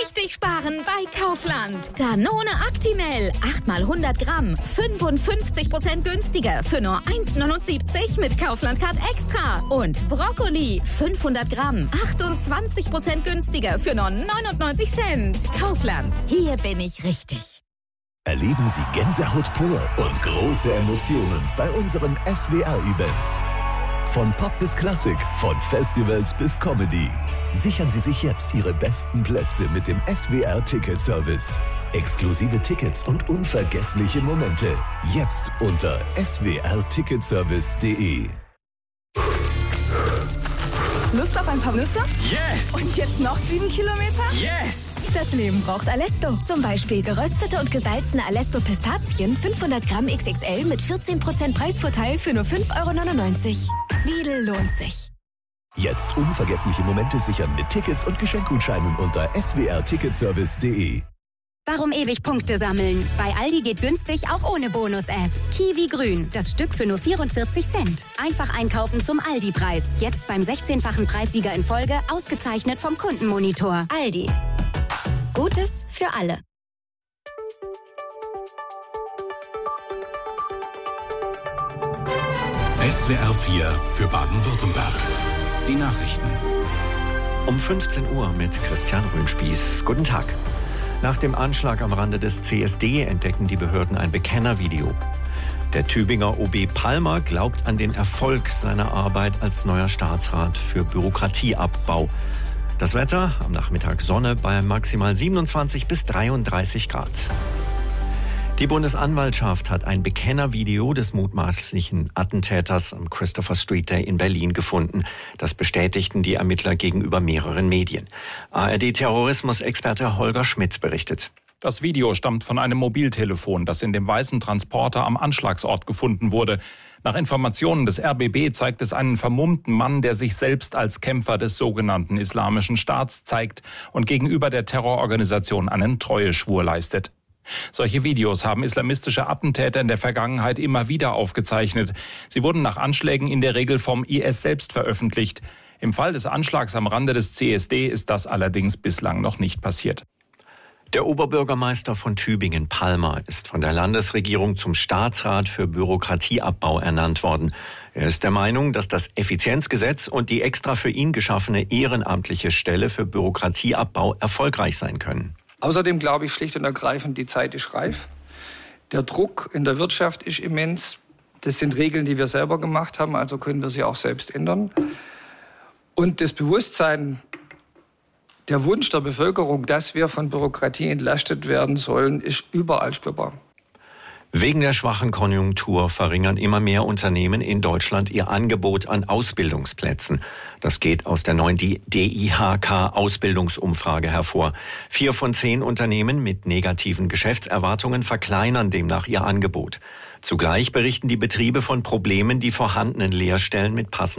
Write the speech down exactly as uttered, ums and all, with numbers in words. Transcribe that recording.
richtig sparen bei Kaufland. Danone Actimel, acht mal hundert Gramm, fünfundfünfzig Prozent günstiger für nur eins neunundsiebzig mit Kaufland-Card Extra. Und Brokkoli, fünfhundert Gramm, achtundzwanzig Prozent günstiger für nur neunundneunzig Cent. Kaufland, hier bin ich richtig. Erleben Sie Gänsehaut pur und große Emotionen bei unseren S W R-Events. Von Pop bis Klassik, von Festivals bis Comedy. Sichern Sie sich jetzt Ihre besten Plätze mit dem S W R-Ticket-Service. Exklusive Tickets und unvergessliche Momente. Jetzt unter s w r ticketservice punkt d e. Lust auf ein paar Nüsse? Yes! Und jetzt noch sieben Kilometer? Yes! Das Leben braucht Alesto. Zum Beispiel geröstete und gesalzene Alesto Pistazien, fünfhundert Gramm X X L mit vierzehn Prozent Preisvorteil für nur fünf Euro neunundneunzig. Lidl lohnt sich. Jetzt unvergessliche Momente sichern mit Tickets und Geschenkgutscheinen unter s w r ticketservice punkt d e. Warum ewig Punkte sammeln? Bei Aldi geht günstig auch ohne Bonus-App. Kiwi Grün, das Stück für nur vierundvierzig Cent. Einfach einkaufen zum Aldi-Preis. Jetzt beim sechzehnfachen Preissieger in Folge, ausgezeichnet vom Kundenmonitor. Aldi. Gutes für alle. S W R vier für Baden-Württemberg. Die Nachrichten. Um fünfzehn Uhr mit Christian Röhnspieß. Guten Tag. Nach dem Anschlag am Rande des C S D entdecken die Behörden ein Bekennervideo. Der Tübinger O B Palmer glaubt an den Erfolg seiner Arbeit als neuer Staatsrat für Bürokratieabbau. Das Wetter, am Nachmittag Sonne bei maximal siebenundzwanzig bis dreiunddreißig Grad. Die Bundesanwaltschaft hat ein Bekennervideo des mutmaßlichen Attentäters am Christopher Street Day in Berlin gefunden. Das bestätigten die Ermittler gegenüber mehreren Medien. A R D-Terrorismusexperte Holger Schmidt berichtet. Das Video stammt von einem Mobiltelefon, das in dem weißen Transporter am Anschlagsort gefunden wurde. Nach Informationen des R B B zeigt es einen vermummten Mann, der sich selbst als Kämpfer des sogenannten Islamischen Staats zeigt und gegenüber der Terrororganisation einen Treueschwur leistet. Solche Videos haben islamistische Attentäter in der Vergangenheit immer wieder aufgezeichnet. Sie wurden nach Anschlägen in der Regel vom I S selbst veröffentlicht. Im Fall des Anschlags am Rande des C S D ist das allerdings bislang noch nicht passiert. Der Oberbürgermeister von Tübingen, Palmer, ist von der Landesregierung zum Staatsrat für Bürokratieabbau ernannt worden. Er ist der Meinung, dass das Effizienzgesetz und die extra für ihn geschaffene ehrenamtliche Stelle für Bürokratieabbau erfolgreich sein können. Außerdem glaube ich schlicht und ergreifend, die Zeit ist reif. Der Druck in der Wirtschaft ist immens. Das sind Regeln, die wir selber gemacht haben, also können wir sie auch selbst ändern. Und das Bewusstsein, der Wunsch der Bevölkerung, dass wir von Bürokratie entlastet werden sollen, ist überall spürbar. Wegen der schwachen Konjunktur verringern immer mehr Unternehmen in Deutschland ihr Angebot an Ausbildungsplätzen. Das geht aus der neuen D I H K-Ausbildungsumfrage hervor. Vier von zehn Unternehmen mit negativen Geschäftserwartungen verkleinern demnach ihr Angebot. Zugleich berichten die Betriebe von Problemen, die vorhandenen Lehrstellen mit passenden